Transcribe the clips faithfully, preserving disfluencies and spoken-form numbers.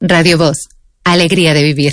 Radio Voz, alegría de vivir.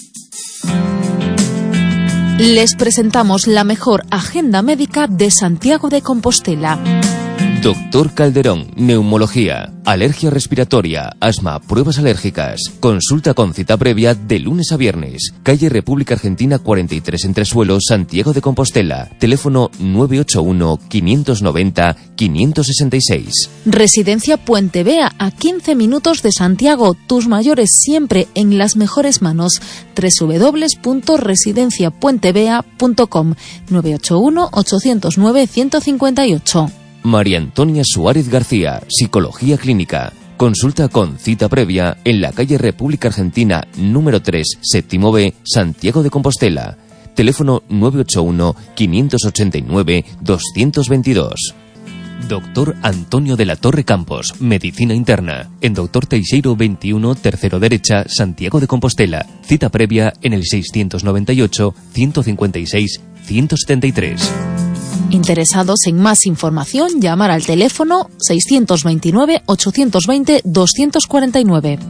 Les presentamos la mejor agenda médica de Santiago de Compostela. Doctor Calderón, neumología, alergia respiratoria, asma, pruebas alérgicas. Consulta con cita previa de lunes a viernes. Calle República Argentina cuarenta y tres Entresuelo, Santiago de Compostela. Teléfono nueve ocho uno, quinientos noventa, quinientos sesenta y seis. Residencia Puente Vea, a quince minutos de Santiago. Tus mayores siempre en las mejores manos. doble u doble u doble u punto residencia puente vea punto com. nueve ocho uno, ocho cero nueve, uno cinco ocho. María Antonia Suárez García, Psicología Clínica. Consulta con cita previa en la calle República Argentina número tres, séptimo B, Santiago de Compostela. Teléfono nueve ocho uno, quinientos ochenta y nueve, doscientos veintidós. Doctor Antonio de la Torre Campos, Medicina Interna. En Doctor Teixeiro veintiuno, tercero derecha, Santiago de Compostela. Cita previa en el seiscientos noventa y ocho, ciento cincuenta y seis, ciento setenta y tres. Interesados en más información, llamar al teléfono seiscientos veintinueve, ochocientos veinte, doscientos cuarenta y nueve.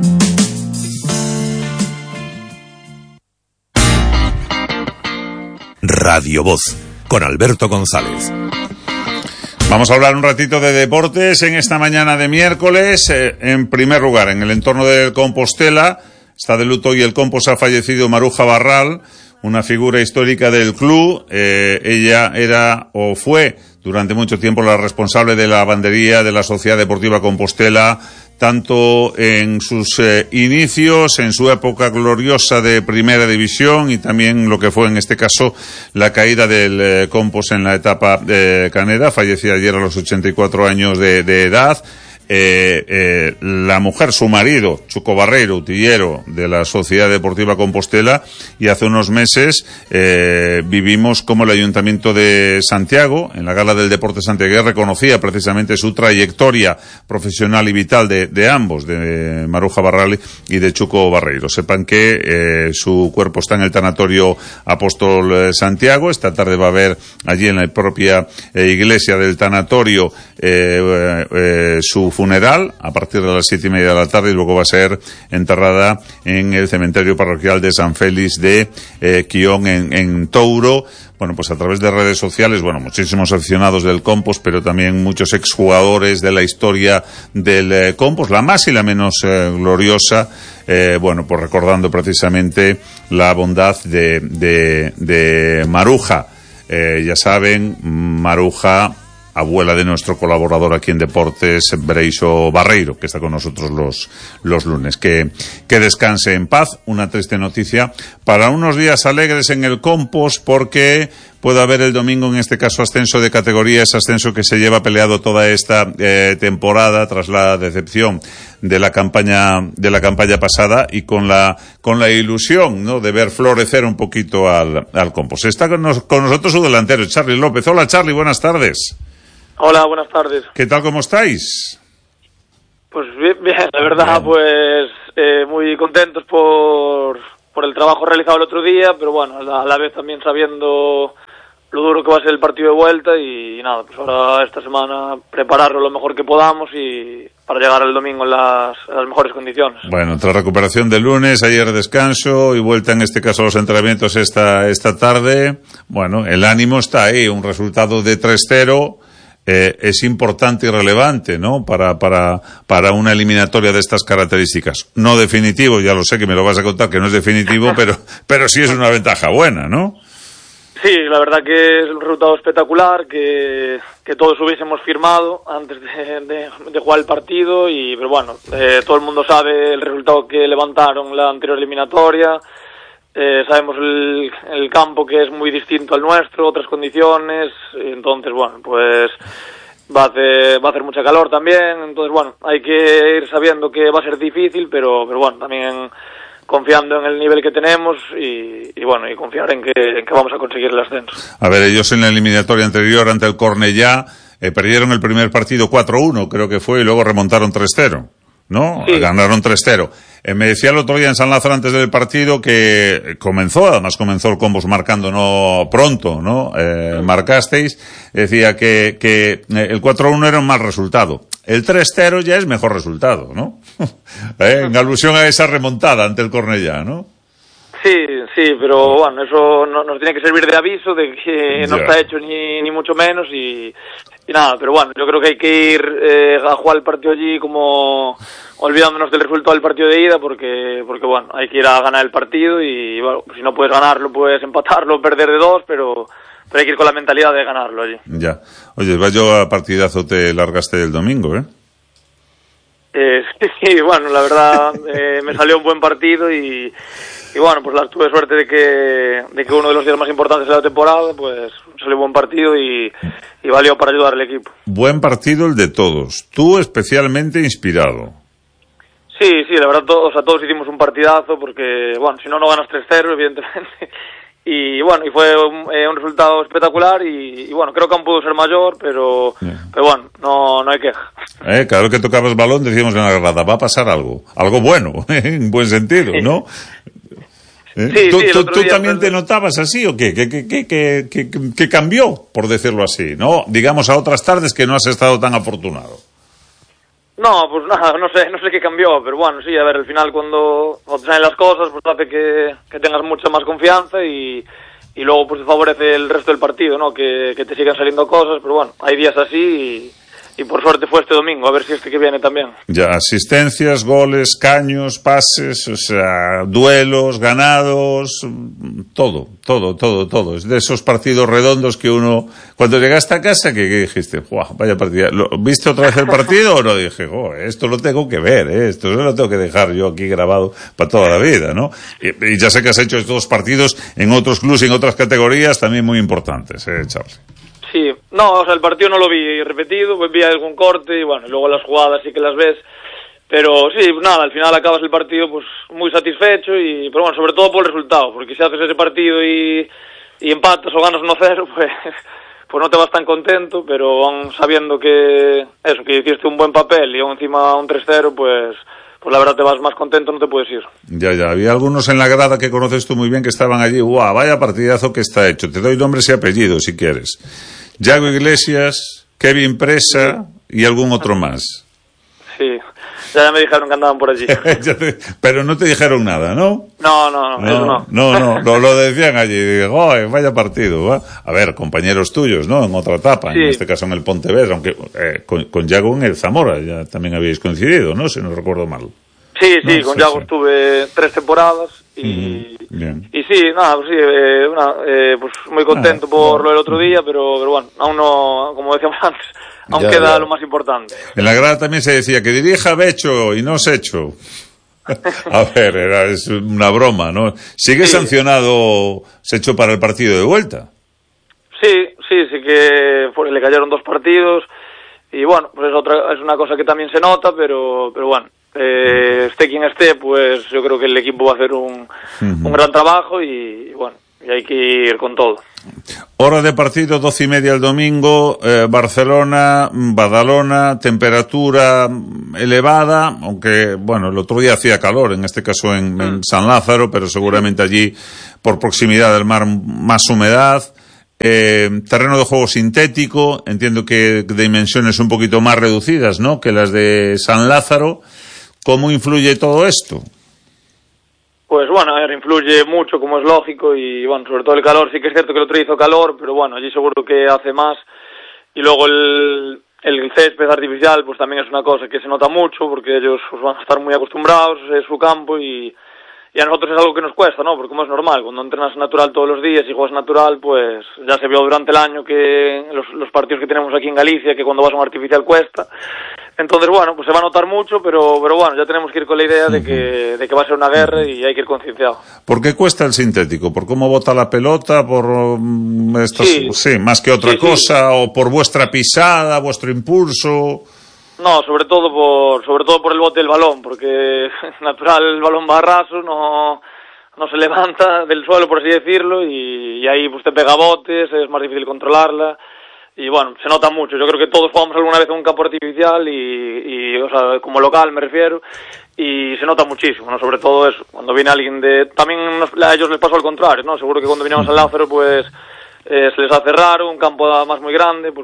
Radio Voz, con Alberto González. Vamos a hablar un ratito de deportes en esta mañana de miércoles. Eh, en primer lugar, en el entorno del Compostela, está de luto hoy el Compos, ha fallecido Maruja Barral, una figura histórica del club. Eh, ella era o fue durante mucho tiempo la responsable de la bandería de la Sociedad Deportiva Compostela, tanto en sus eh, inicios, en su época gloriosa de Primera División, y también lo que fue en este caso la caída del eh, Compos en la etapa eh, canera. Fallecía ayer a los ochenta y cuatro años de, de edad. Eh, eh, la mujer, su marido, Chuco Barreiro, utillero de la Sociedad Deportiva Compostela, y hace unos meses eh, vivimos como el Ayuntamiento de Santiago, en la Gala del Deporte Santiago, reconocía precisamente su trayectoria profesional y vital de, de ambos, de Maruja Barral y de Chuco Barreiro. Sepan que eh, su cuerpo está en el Tanatorio Apóstol Santiago. Esta tarde va a haber allí en la propia eh, iglesia del tanatorio eh, eh, su funeral a partir de las siete y media de la tarde, y luego va a ser enterrada en el cementerio parroquial de San Félix de eh, Quión en, en Touro. Bueno, pues a través de redes sociales, bueno, muchísimos aficionados del Compos, pero también muchos exjugadores de la historia del eh, Compos, la más y la menos eh, gloriosa, eh, bueno, pues recordando precisamente la bondad de, de, de Maruja. Eh, ya saben, Maruja, abuela de nuestro colaborador aquí en Deportes, Breixo Barreiro, que está con nosotros los, los lunes. Que, que descanse en paz. Una triste noticia para unos días alegres en el Compos, porque puede haber el domingo, en este caso, ascenso de categoría, ese ascenso que se lleva peleado toda esta eh, temporada tras la decepción de la campaña de la campaña pasada, y con la con la ilusión, ¿no?, de ver florecer un poquito al, al Compos. Está con, nos, con nosotros su delantero, Charly López. Hola, Charly, buenas tardes. Hola, buenas tardes. ¿Qué tal, cómo estáis? Pues bien, bien la verdad, bien. pues eh, muy contentos por, por el trabajo realizado el otro día, pero bueno, a la, a la vez también sabiendo lo duro que va a ser el partido de vuelta, y, y nada, pues ahora esta semana prepararlo lo mejor que podamos y para llegar el domingo en las, en las mejores condiciones. Bueno, tras recuperación del lunes, ayer descanso y vuelta en este caso a los entrenamientos esta, esta tarde, bueno, el ánimo está ahí, un resultado de tres cero. Eh, es importante y relevante, ¿no?, para, para, para una eliminatoria de estas características. No definitivo, ya lo sé que me lo vas a contar que no es definitivo, pero, pero sí es una ventaja buena, ¿no? Sí, la verdad que es un resultado espectacular, que, que todos hubiésemos firmado antes de, de, de jugar el partido, y, pero bueno, eh, todo el mundo sabe el resultado que levantaron la anterior eliminatoria. Eh, sabemos el, el campo, que es muy distinto al nuestro, otras condiciones, entonces bueno, pues va a hacer, va a hacer mucha calor también, entonces bueno, hay que ir sabiendo que va a ser difícil, pero, pero bueno, también confiando en el nivel que tenemos y, y bueno, y confiar en que, en que vamos a conseguir el ascenso. A ver, ellos en la eliminatoria anterior ante el Cornellá eh, perdieron el primer partido cuatro uno, creo que fue, y luego remontaron tres cero. ¿No? Sí. Ganaron tres cero. Eh, me decía el otro día en San Lázaro antes del partido que comenzó, además comenzó el Compos marcando no pronto, ¿no? Eh, marcasteis, decía que, que el cuatro uno era un mal resultado. el tres cero ya es mejor resultado, ¿no? ¿Eh? En alusión a esa remontada ante el Cornellá, ¿no? Sí, sí, pero bueno, eso no, nos tiene que servir de aviso de que no Ya. está hecho ni, ni mucho menos y, y nada, pero bueno, yo creo que hay que ir eh, a jugar el partido allí como olvidándonos del resultado del partido de ida porque, porque bueno, hay que ir a ganar el partido y bueno, si no puedes ganarlo, puedes empatarlo o perder de dos, pero, pero hay que ir con la mentalidad de ganarlo allí. Ya. Oye, vaya partidazo te largaste el domingo, ¿eh? Eh, sí, bueno, la verdad eh, me salió un buen partido y, y bueno, pues la, tuve suerte de que, de que uno de los días más importantes de la temporada, pues salió un buen partido y, y valió para ayudar al equipo. Buen partido el de todos. Tú especialmente inspirado. Sí, sí, la verdad, todos, o sea, todos hicimos un partidazo porque, bueno, si no, no ganas tres cero, evidentemente. Y bueno, y fue un, eh, un resultado espectacular y, y bueno, creo que aún pudo ser mayor, pero, yeah. pero bueno, no, no hay queja. Eh, cada vez que tocabas balón decíamos en la grada, va a pasar algo, algo bueno, en buen sentido, ¿no? ¿Eh? Sí, ¿Tú, sí, tú, tú también pues... te notabas así o qué? ¿Qué, qué, qué, qué, qué, qué cambió, por decirlo así, no? Digamos a otras tardes que no has estado tan afortunado. No, pues nada, no sé, no sé qué cambió, pero bueno, sí, a ver, al final cuando, cuando te salen las cosas, pues hace que, que tengas mucha más confianza y, y luego pues te favorece el resto del partido, ¿no? Que, que te sigan saliendo cosas, pero bueno, hay días así y, y por suerte fue este domingo, a ver si este que viene también. Ya, asistencias, goles, caños, pases, o sea, duelos, ganados, todo, todo, todo, todo. Es de esos partidos redondos que uno, cuando llegaste a casa, ¿qué, qué dijiste? ¡Guau, vaya partida! ¿Viste otra vez el partido o no? Dije, oh, esto lo tengo que ver, ¿eh? Esto no lo tengo que dejar yo aquí grabado para toda la vida, ¿no? Y, y ya sé que has hecho estos partidos en otros clubes y en otras categorías también muy importantes, ¿eh, Charlie? Sí, no, o sea, el partido no lo vi repetido, pues vi algún corte y bueno, y luego las jugadas sí que las ves, pero sí, nada, al final acabas el partido pues muy satisfecho y, pero bueno, sobre todo por el resultado, porque si haces ese partido y, y empatas o ganas uno cero, pues, pues no te vas tan contento, pero aún sabiendo que eso, que hiciste un buen papel y aún encima un tres cero, pues... pues la verdad te vas más contento, no te puedes ir. Ya, ya, había algunos en la grada que conoces tú muy bien que estaban allí, ¡guau! Vaya partidazo que está hecho. Te doy nombres y apellidos si quieres. Yago Iglesias, Kevin Presa y algún otro más. Sí, ya me dijeron que andaban por allí. Pero no te dijeron nada, ¿no? No, no, no, no eso no. No, no, lo, lo decían allí. Digo, oh, vaya partido. ¿va? A ver, compañeros tuyos, ¿no? En otra etapa, sí. En este caso en el Pontevedra, aunque eh, con, con Yago en el Zamora ya también habíais coincidido, ¿no? Si no recuerdo mal. Sí, sí, no, con sí, Yago sí. estuve tres temporadas y, mm, bien. y sí, nada, pues sí, eh, una, eh, pues muy contento ah, por no. lo del otro día, pero, pero bueno, aún no, como decíamos antes, aún ya, queda ya. lo más importante. En la grada también se decía que dirija Becho y no Secho. A ver, era, es una broma, ¿no? ¿Sigue sí. sancionado Secho para el partido de vuelta? Sí, sí, sí que pues, le cayeron dos partidos y bueno, pues es otra, es una cosa que también se nota, pero, pero bueno. Eh, esté quien esté, pues yo creo que el equipo va a hacer un, uh-huh. un gran trabajo y, y bueno, y hay que ir con todo. Hora de partido, doce y media el domingo, eh, Barcelona, Badalona, temperatura elevada, aunque bueno, el otro día hacía calor, en este caso en, mm. en San Lázaro, pero seguramente allí por proximidad del mar más humedad. Eh, terreno de juego sintético, entiendo que de dimensiones un poquito más reducidas, ¿no? Que las de San Lázaro. ¿Cómo influye todo esto? Pues bueno, a ver, influye mucho, como es lógico, y bueno, sobre todo el calor, sí que es cierto que el otro día hizo calor, pero bueno, allí seguro que hace más, y luego el, el césped artificial, pues también es una cosa que se nota mucho, porque ellos pues, van a estar muy acostumbrados, es su campo, y, y a nosotros es algo que nos cuesta, ¿no? Porque como es normal, cuando entrenas natural todos los días y juegas natural, pues ya se vio durante el año que los, los partidos que tenemos aquí en Galicia, que cuando vas a un artificial cuesta. Entonces, bueno, pues se va a notar mucho, pero pero bueno, ya tenemos que ir con la idea de que de que va a ser una guerra y hay que ir concienciado. ¿Por qué cuesta el sintético? ¿Por cómo bota la pelota? ¿Por um, estos, sí. sí, más que otra sí, cosa? Sí. ¿O por vuestra pisada, vuestro impulso? No, sobre todo por sobre todo por el bote del balón, porque natural el balón va a raso, no no se levanta del suelo, por así decirlo, y, y ahí pues te pega botes, es más difícil controlarla. Y bueno, se nota mucho. Yo creo que todos jugamos alguna vez en un campo artificial y, y o sea, como local me refiero, y se nota muchísimo, ¿no? Sobre todo eso, cuando viene alguien de... También nos, a ellos les pasó al contrario, ¿no? Seguro que cuando vinimos al Lázaro, pues, eh, se les hace raro, un campo además muy grande, pues bueno,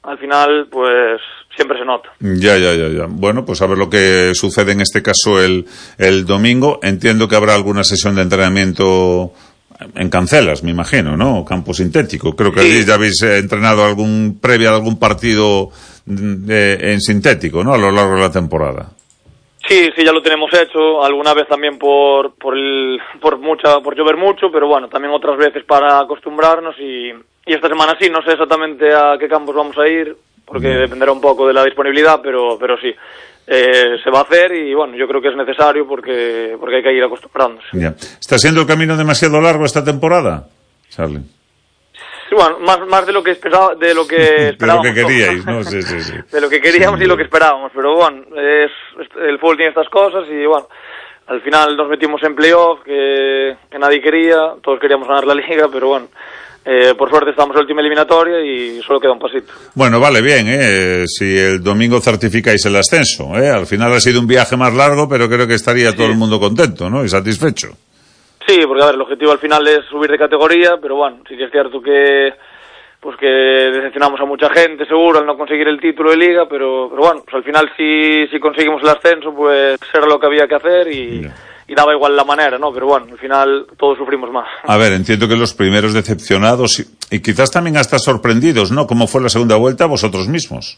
al final, pues siempre se nota. Ya, ya, ya, ya. Bueno, pues a ver lo que sucede en este caso el, el domingo. Entiendo que habrá alguna sesión de entrenamiento en Cancelas, me imagino, ¿no? Campo sintético. Creo que sí. allí ya habéis eh, entrenado algún previa de algún partido de, en sintético, ¿no? A lo largo de la temporada. Sí, sí, ya lo tenemos hecho. Alguna vez también por por el, por mucha por llover mucho, pero bueno, también otras veces para acostumbrarnos y, y esta semana sí, no sé exactamente a qué campos vamos a ir, porque mm. dependerá un poco de la disponibilidad, pero pero sí. Eh, se va a hacer y bueno, yo creo que es necesario porque porque hay que ir acostumbrándose. Ya. ¿Está siendo el camino demasiado largo esta temporada, Charlie? Sí, bueno, más más de lo que esperaba, de lo que esperábamos. De lo que queríais, ¿no? Sí, sí, sí. De lo que queríamos sí, y lo que esperábamos, pero bueno, es, el fútbol tiene estas cosas y bueno, al final nos metimos en playoff que, que nadie quería, todos queríamos ganar la liga, pero bueno. Eh, por suerte estamos en la última eliminatoria y solo queda un pasito. Bueno, vale, bien, ¿eh? Si el domingo certificáis el ascenso, ¿eh? Al final ha sido un viaje más largo, pero creo que estaría sí. todo el mundo contento, ¿no? Y satisfecho. Sí, porque a ver, el objetivo al final es subir de categoría, pero bueno, sí que es cierto que pues que decepcionamos a mucha gente, seguro, al no conseguir el título de liga, pero, pero bueno, pues al final si, si conseguimos el ascenso, pues era lo que había que hacer y... Yeah. Y daba igual la manera, ¿no? Pero bueno, al final todos sufrimos más. A ver, entiendo que los primeros decepcionados y, y quizás también hasta sorprendidos, ¿no? ¿Cómo fue la segunda vuelta vosotros mismos?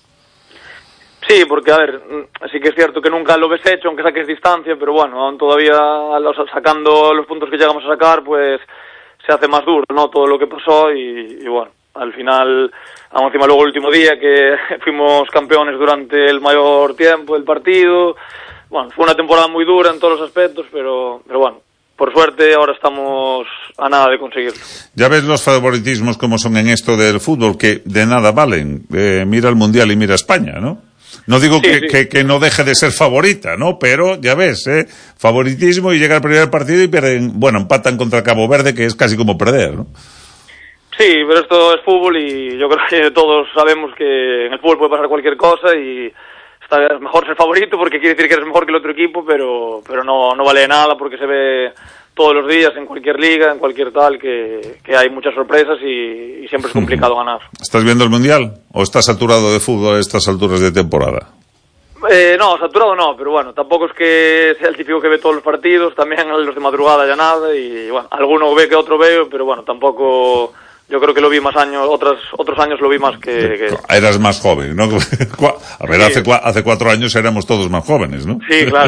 Sí, porque a ver, sí que es cierto que nunca lo ves hecho, aunque saques distancia, pero bueno, aún todavía los, sacando los puntos que llegamos a sacar, pues se hace más duro, ¿no? Todo lo que pasó y, y bueno, al final, aún encima luego el último día que fuimos campeones durante el mayor tiempo del partido. Bueno, fue una temporada muy dura en todos los aspectos, pero, pero bueno, por suerte ahora estamos a nada de conseguirlo. Ya ves los favoritismos como son en esto del fútbol, que de nada valen. Eh, mira el Mundial y mira España, ¿no? No digo sí, que, sí. Que, que no deje de ser favorita, ¿no? Pero ya ves, ¿eh? Favoritismo y llega el primer partido y pierden, bueno, empatan contra Cabo Verde, que es casi como perder, ¿no? Sí, pero esto es fútbol y yo creo que todos sabemos que en el fútbol puede pasar cualquier cosa y... es mejor ser favorito porque quiere decir que eres mejor que el otro equipo, pero pero no no vale nada porque se ve todos los días en cualquier liga, en cualquier tal, que, que hay muchas sorpresas y, y siempre es complicado ganar. ¿Estás viendo el Mundial o estás saturado de fútbol a estas alturas de temporada? Eh, no, saturado no, pero bueno, tampoco es que sea el típico que ve todos los partidos, también los de madrugada ya nada y bueno, alguno ve que otro veo, pero bueno, tampoco... Yo creo que lo vi más años, otros otros años lo vi más que... que... Eras más joven, ¿no? A ver, sí. hace, hace cuatro años éramos todos más jóvenes, ¿no? Sí, claro.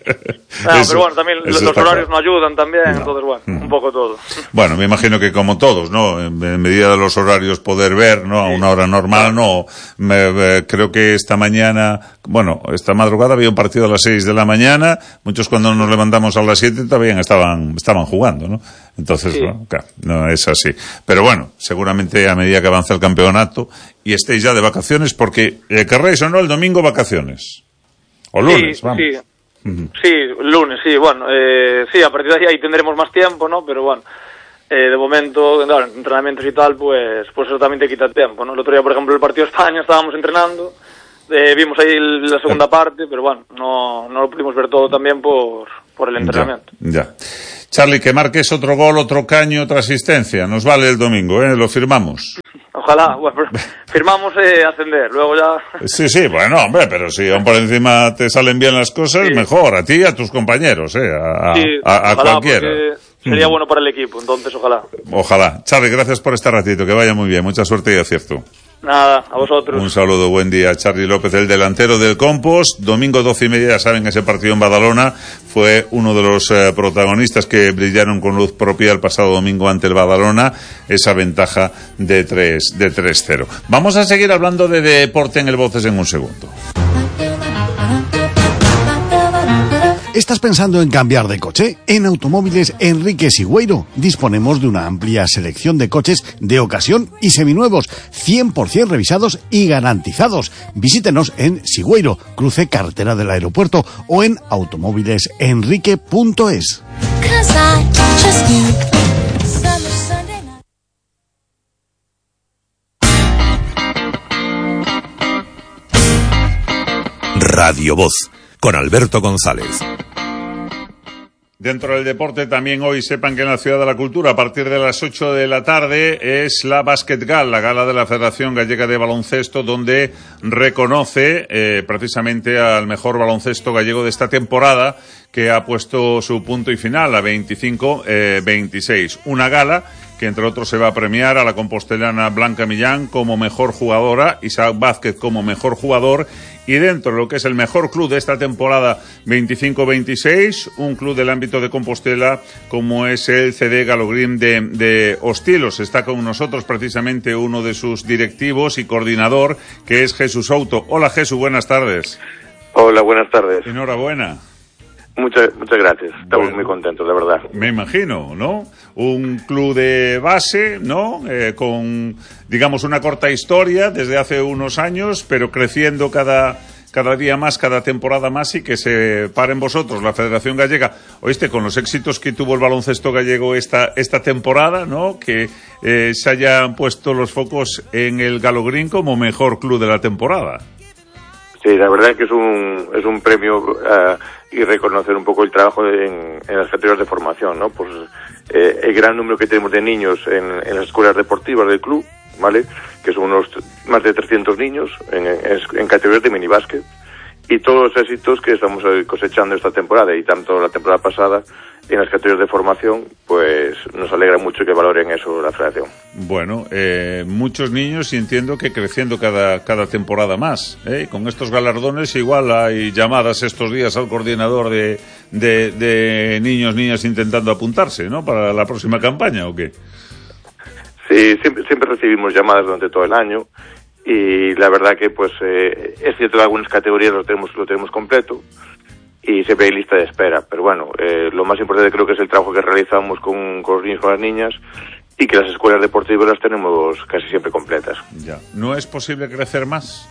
No, eso, pero bueno, también los horarios claro. no ayudan también, no. entonces bueno, mm. un poco todo. Bueno, me imagino que como todos, ¿no? En medida de los horarios poder ver, ¿no? A una hora normal, no. Me, me, creo que esta mañana, bueno, esta madrugada había un partido a las seis de la mañana, muchos cuando nos levantamos a las siete todavía estaban, estaban jugando, ¿no? Entonces, sí. no, claro, no es así. Pero bueno, seguramente a medida que avanza el campeonato y estéis ya de vacaciones, porque eh, querréis o no, el domingo vacaciones. O lunes, sí, vamos. Sí. Uh-huh. Sí, lunes, sí, bueno, eh, sí, a partir de ahí, ahí tendremos más tiempo, ¿no? Pero bueno, eh, de momento, claro, entrenamientos y tal, pues, pues eso también te quita tiempo, ¿no? El otro día, por ejemplo, el partido de España estábamos entrenando, eh, vimos ahí la segunda parte, pero bueno, no, no lo pudimos ver todo también por, por el entrenamiento. Ya, ya. Charlie, que marques otro gol, otro caño, otra asistencia. Nos vale el domingo, ¿eh? Lo firmamos. Ojalá. Bueno, firmamos eh, ascender, luego ya... Sí, sí, bueno, hombre, pero si aún por encima te salen bien las cosas, sí. mejor. A ti y a tus compañeros, ¿eh? A, sí, a, a cualquiera. Sería mm. bueno para el equipo, entonces ojalá. Ojalá. Charlie, gracias por este ratito. Que vaya muy bien. Mucha suerte y acierto. Nada, a vosotros. Un saludo, buen día. Charlie López, el delantero del Compost. Domingo doce y media, ya saben, ese partido en Badalona fue uno de los eh, protagonistas que brillaron con luz propia el pasado domingo ante el Badalona, esa ventaja de tres de tres cero. Vamos a seguir hablando de deporte en el Voces en un segundo. ¿Estás pensando en cambiar de coche? En Automóviles Enrique Sigüeiro disponemos de una amplia selección de coches de ocasión y seminuevos, cien por ciento revisados y garantizados. Visítenos en Sigüeiro, cruce carretera del aeropuerto, o en automóviles enrique punto es. Radio Voz, con Alberto González. Dentro del deporte también hoy sepan que en la Ciudad de la Cultura a partir de las ocho de la tarde es la Basket Gal, la gala de la Federación Gallega de Baloncesto, donde reconoce eh, precisamente al mejor baloncesto gallego de esta temporada, que ha puesto su punto y final a veinticinco veintiséis. Una gala que entre otros se va a premiar a la compostelana Blanca Millán como mejor jugadora, Isaac Vázquez como mejor jugador, y dentro de lo que es el mejor club de esta temporada veinticinco veintiséis, un club del ámbito de Compostela como es el C D Galogrim de, de Hostilos. Está con nosotros precisamente uno de sus directivos y coordinador, que es Jesús Souto. Hola Jesús, buenas tardes. Hola, buenas tardes. Enhorabuena. Muchas, muchas gracias. Estamos bueno, muy contentos, de verdad. Me imagino, ¿no? Un club de base, ¿no? Eh, con, digamos, una corta historia desde hace unos años, pero creciendo cada, cada día más, cada temporada más, y que se paren vosotros, la Federación Gallega, oíste, con los éxitos que tuvo el baloncesto gallego esta, esta temporada, ¿no? Que eh, se hayan puesto los focos en el Galogrim como mejor club de la temporada. Sí, la verdad es que es un, es un premio uh, y reconocer un poco el trabajo en, en las categorías de formación, ¿no? Pues eh, el gran número que tenemos de niños en, en las escuelas deportivas del club, ¿vale? Que son unos más de trescientos niños en, en, en categorías de minibásquet, y todos los éxitos que estamos cosechando esta temporada y tanto la temporada pasada en las categorías de formación, pues nos alegra mucho que valoren eso la Federación. Bueno, eh, muchos niños, y entiendo que creciendo cada, cada temporada más, ¿eh? Con estos galardones igual hay llamadas estos días al coordinador de, de, de niños, niñas intentando apuntarse, ¿no? Para la próxima campaña, ¿o qué? Sí, siempre, siempre recibimos llamadas durante todo el año, y la verdad que pues eh, es cierto que algunas categorías lo tenemos, lo tenemos completo, y siempre hay lista de espera, pero bueno, eh, lo más importante creo que es el trabajo que realizamos con, con los niños y con las niñas, y que las escuelas deportivas las tenemos casi siempre completas. Ya. ¿No es posible crecer más?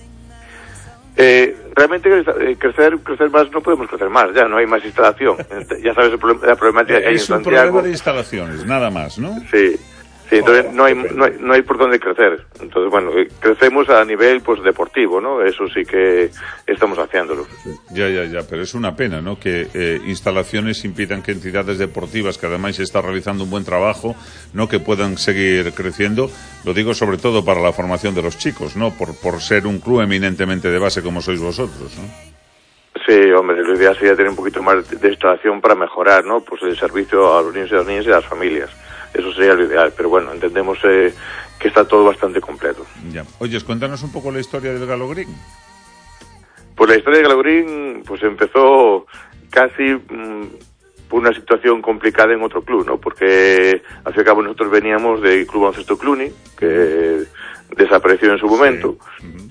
Eh, realmente eh, crecer crecer más no podemos crecer más, ya no hay más instalación. Ya sabes el problem- la problemática que hay en Es un Santiago. problema de instalaciones, nada más, ¿no? Sí. Sí, entonces no hay, no hay no hay por dónde crecer. Entonces, bueno, crecemos a nivel pues deportivo, ¿no? Eso sí que estamos haciéndolo. Ya, ya, ya, pero es una pena, ¿no? Que eh, instalaciones impidan que entidades deportivas, que además se está realizando un buen trabajo, ¿no? Que puedan seguir creciendo. Lo digo sobre todo para la formación de los chicos, ¿no? Por, por ser un club eminentemente de base como sois vosotros, ¿no? Sí, hombre, la idea sería tener un poquito más de instalación para mejorar, ¿no? Pues el servicio a los niños y a las niñas y a las familias. Eso sería lo ideal, pero bueno, entendemos eh, que está todo bastante completo. Ya. Oyes, cuéntanos un poco la historia del Galogrim. Pues la historia del Galogrim pues empezó casi mmm, por una situación complicada en otro club, ¿no? Porque al fin y al cabo nosotros veníamos del Club Baloncesto Cluny, que desapareció en su momento, sí. Uh-huh.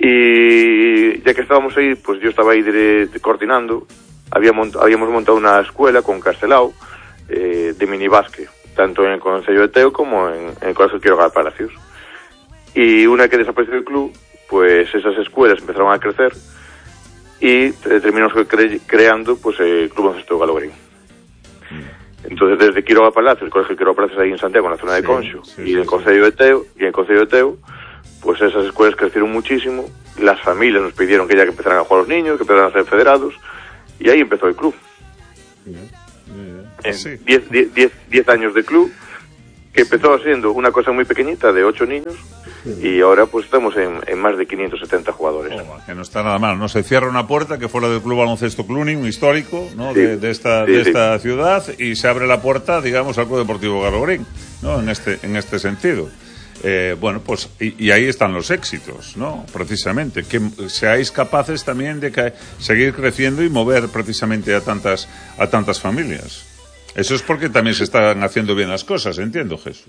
Y ya que estábamos ahí, pues yo estaba ahí de, de, coordinando, había mont- habíamos montado una escuela con Castelao eh, de minibásquet, tanto en el Concello de Teo como en, en el Colegio Quiroga Palacios. Y una vez que desapareció el club, pues esas escuelas empezaron a crecer y terminamos cre- creando pues el Club Baloncesto Galogrim. Mm. Entonces desde Quiroga Palacios, el Colegio Quiroga Palacios ahí en Santiago, en la zona de sí, Conxo, sí, y en el Concello de Teo, y en el Concello de Teo, pues esas escuelas crecieron muchísimo, las familias nos pidieron que ya que empezaran a jugar los niños, que empezaran a ser federados, y ahí empezó el club. Mm. En diez años de club, que empezó siendo una cosa muy pequeñita de ocho niños, sí. Y ahora pues estamos en, en más de quinientos setenta jugadores. Oh, que no está nada mal, ¿no? Se cierra una puerta que fue la del Club Baloncesto Cluny, un histórico, ¿no? Sí. de, de esta, sí, de esta sí. ciudad, y se abre la puerta, digamos, al Club Deportivo Galogrim, ¿no? En este, en este sentido. Eh, bueno, pues y, y ahí están los éxitos, ¿no? Precisamente, que seáis capaces también de que, seguir creciendo y mover precisamente a tantas, a tantas familias. Eso es porque también se están haciendo bien las cosas, entiendo, Jesús.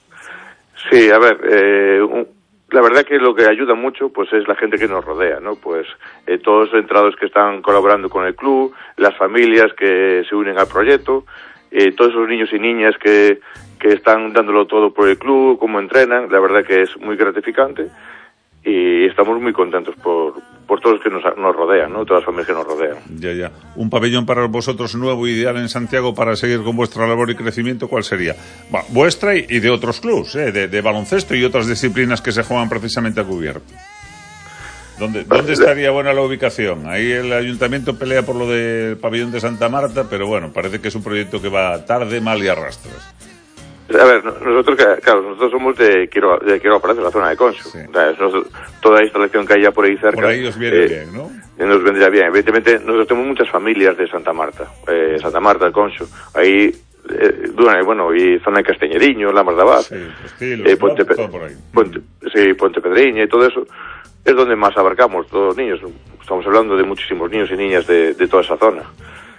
Sí, a ver, eh, un, la verdad que lo que ayuda mucho pues es la gente que nos rodea, ¿no? Pues eh, todos los entrados que están colaborando con el club, las familias que se unen al proyecto, eh, todos esos niños y niñas que, que están dándolo todo por el club, cómo entrenan, la verdad que es muy gratificante. Y estamos muy contentos por, por todos los que nos, nos rodean, ¿no? Todas las familias que nos rodean. Ya, ya. Un pabellón para vosotros nuevo, ideal en Santiago para seguir con vuestra labor y crecimiento, ¿cuál sería? Va, vuestra y, y de otros clubs, ¿eh? de, de baloncesto y otras disciplinas que se juegan precisamente a cubierto. ¿Dónde, ¿Dónde estaría buena la ubicación? Ahí el ayuntamiento pelea por lo del pabellón de Santa Marta, pero bueno, parece que es un proyecto que va tarde, mal y arrastras. A ver, nosotros, claro, nosotros somos de Quiroga, de Quiroga Palacio, la zona de Conxo. Sí. O sea, nosotros, toda la instalación que haya por ahí cerca... Por ahí os viene eh, bien, ¿no? Nos vendría bien. Evidentemente, nosotros tenemos muchas familias de Santa Marta. Eh, Santa Marta, Conxo. Ahí, eh, bueno, y zona de Casteñeriño, Lamas de Abad. Sí, Estilos, eh, Ponte, ¿no? Todo por ahí. Ponte, sí, Ponte Pedreña y todo eso. Es donde más abarcamos todos los niños. Estamos hablando de muchísimos niños y niñas de, de toda esa zona.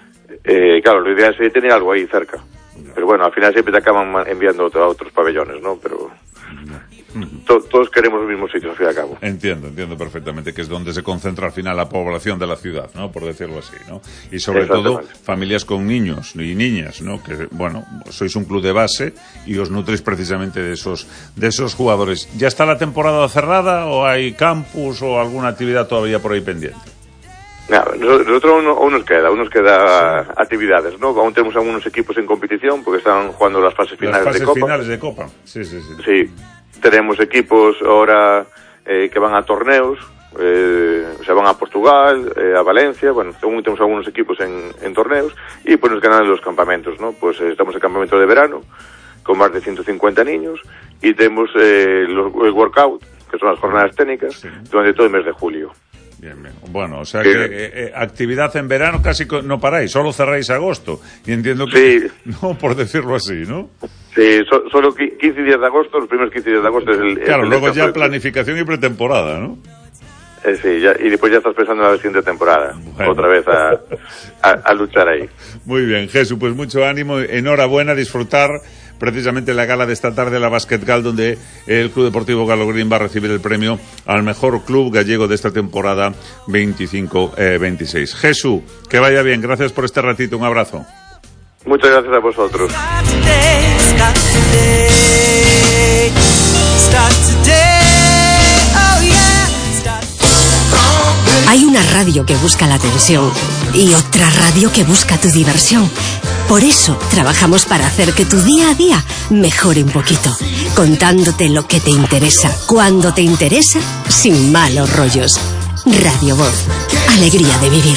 Eh, claro, lo ideal sería tener algo ahí cerca. Pero bueno, al final siempre te acaban enviando a otros pabellones, ¿no? Pero to, todos queremos los mismos sitios, al fin y al cabo. Entiendo, entiendo perfectamente que es donde se concentra al final la población de la ciudad, ¿no? Por decirlo así, ¿no? Y sobre todo familias con niños y niñas, ¿no? Que, bueno, sois un club de base y os nutréis precisamente de esos, de esos jugadores. ¿Ya está la temporada cerrada o hay campus o alguna actividad todavía por ahí pendiente? No, nosotros aún, aún nos queda, aún nos queda sí. actividades, ¿no? Aún tenemos algunos equipos en competición porque están jugando las fases finales las fases de Copa. finales de Copa, sí, sí, sí. Sí, tenemos equipos ahora eh, que van a torneos, eh, o sea, van a Portugal, eh, a Valencia, bueno, aún tenemos algunos equipos en, en torneos y pues nos ganan los campamentos, ¿no? Pues eh, estamos en campamento de verano con más de ciento cincuenta niños y tenemos eh, los, el workout, que son las jornadas técnicas, sí. durante todo el mes de julio. Bien, bien. Bueno, o sea que eh, eh, actividad en verano casi no paráis, solo cerráis agosto. Y entiendo que... Sí. No, por decirlo así, ¿no? Sí, so, solo quince días de agosto, los primeros quince días de agosto es el... Claro, el luego ya planificación y pretemporada, ¿no? Eh, sí, ya, y después ya estás pensando en la siguiente temporada. Bueno. Otra vez a, a, a luchar ahí. Muy bien, Jesús, pues mucho ánimo, enhorabuena, disfrutar precisamente la gala de esta tarde, la Basket Gal, donde el Club Deportivo Galo Green va a recibir el premio al mejor club gallego de esta temporada veinticinco veintiséis. Jesús, que vaya bien, gracias por este ratito, un abrazo. Muchas gracias a vosotros. Hay una radio que busca la atención y otra radio que busca tu diversión. Por eso trabajamos para hacer que tu día a día mejore un poquito, contándote lo que te interesa, cuando te interesa, sin malos rollos. Radio Voz, alegría de vivir.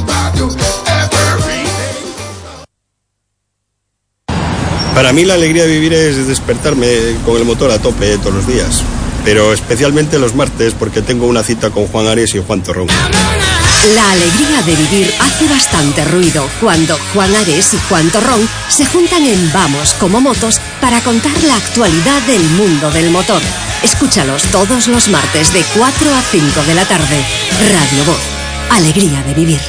Para mí la alegría de vivir es despertarme con el motor a tope todos los días, pero especialmente los martes porque tengo una cita con Juan Ares y Juan Torrón. La alegría de vivir hace bastante ruido cuando Juan Ares y Juan Torrón se juntan en Vamos como Motos para contar la actualidad del mundo del motor. Escúchalos todos los martes de cuatro a cinco de la tarde. Radio Voz, alegría de vivir.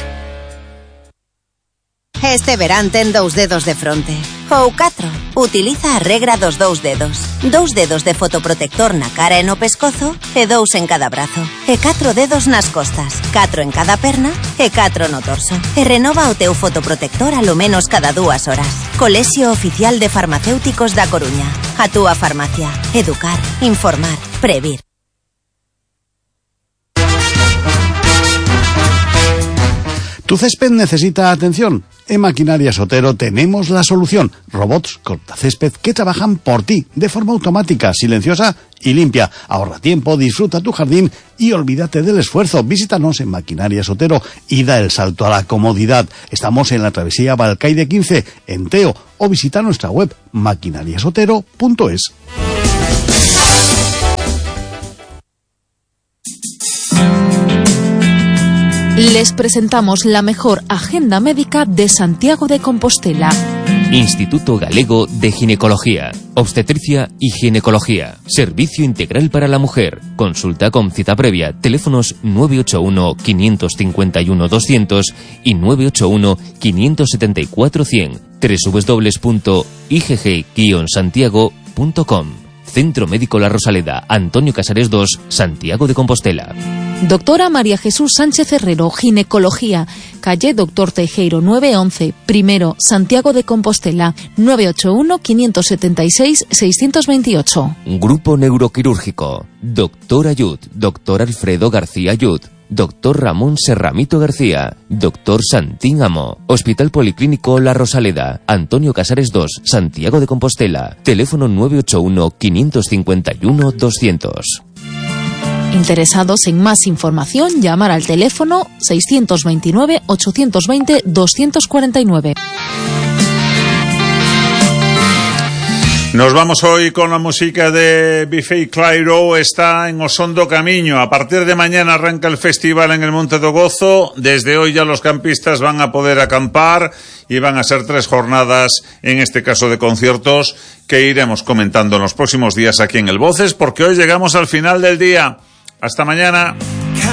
Este verán ten dous dedos de fronte. Ou catro. Utiliza a regra dos dous dedos. Dous dedos de fotoprotector na cara e no pescozo e dous en cada brazo. E catro dedos nas costas. Catro en cada perna e catro no torso. E renova o teu fotoprotector alo menos cada dúas horas. Colexio Oficial de Farmacéuticos da Coruña. A túa farmacia. Educar, informar, previr. ¿Tu césped necesita atención? En Maquinaria Sotero tenemos la solución. Robots cortacésped que trabajan por ti, de forma automática, silenciosa y limpia. Ahorra tiempo, disfruta tu jardín y olvídate del esfuerzo. Visítanos en Maquinaria Sotero y da el salto a la comodidad. Estamos en la travesía Balcaide quince, en Teo, o visita nuestra web maquinariasotero punto es. Les presentamos la mejor agenda médica de Santiago de Compostela. Instituto Galego de Ginecología, Obstetricia y Ginecología. Servicio integral para la mujer. Consulta con cita previa. Teléfonos nueve ocho uno, cinco cinco uno, doscientos y nueve ocho uno, cinco siete cuatro, cien. doble u doble u doble u punto i g g guion santiago punto com. Centro Médico La Rosaleda, Antonio Casares dos, Santiago de Compostela. Doctora María Jesús Sánchez Herrero, Ginecología, calle Doctor Teijeiro nueve once, primero, Santiago de Compostela, nueve ocho uno, cinco siete seis, seis dos ocho. Grupo Neuroquirúrgico, Doctor Ayud, Doctor Alfredo García Ayud, Doctor Ramón Serramito García, Doctor Santín Amo, Hospital Policlínico La Rosaleda, Antonio Casares dos, Santiago de Compostela, teléfono nueve ocho uno, cinco cinco uno, doscientos. Interesados en más información, llamar al teléfono seiscientos veintinueve ochocientos veinte doscientos cuarenta y nueve. Nos vamos hoy con la música de Bifei Clairo, está en Osondo Camiño. A partir de mañana arranca el festival en el Monte do Gozo. Desde hoy ya los campistas van a poder acampar y van a ser tres jornadas, en este caso de conciertos, que iremos comentando en los próximos días aquí en El Voces, porque hoy llegamos al final del día. Hasta mañana.